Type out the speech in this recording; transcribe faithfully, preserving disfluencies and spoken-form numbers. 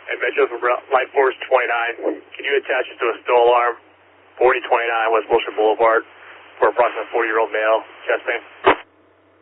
Hey, Metro from Light Force twenty-nine. Can you attach it to a stow alarm, forty twenty-nine West Wilshire Boulevard, for approximately forty-year-old male, chest pain?